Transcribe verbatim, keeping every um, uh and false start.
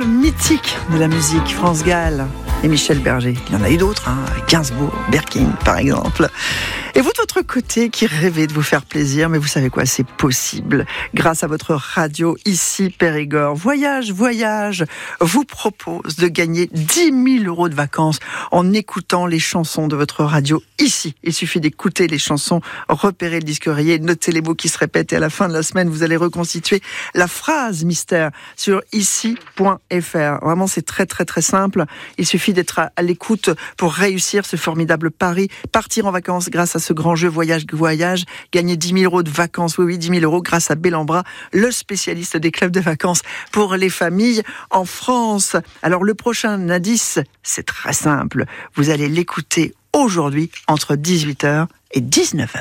couple mythique de la musique, France Gall et Michel Berger. Il y en a eu d'autres, hein, Gainsbourg, Birkin par exemple. Et vous de votre côté qui rêvez de vous faire plaisir, mais vous savez quoi, c'est possible. Grâce à votre radio ici Périgord, Voyage, Voyage vous propose de gagner dix mille euros de vacances en écoutant les chansons de votre radio ici. Il suffit d'écouter les chansons, repérer le disque rayé, noter les mots qui se répètent et à la fin de la semaine, vous allez reconstituer la phrase mystère sur ici point f r. Vraiment, c'est très très très simple. Il suffit d'être à, à l'écoute pour réussir ce formidable pari, partir en vacances grâce à ce grand jeu Voyage Voyage, gagner dix mille euros de vacances, oui oui, dix mille euros grâce à Bellambra, le spécialiste des clubs de vacances pour les familles en France. Alors le prochain indice, c'est très simple, vous allez l'écouter aujourd'hui entre dix-huit heures et dix-neuf heures.